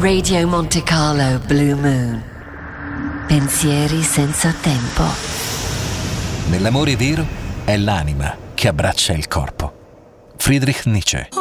Radio Monte Carlo Blue Moon. Pensieri senza tempo. Nell'amore vero è l'anima che abbraccia il corpo. Friedrich Nietzsche.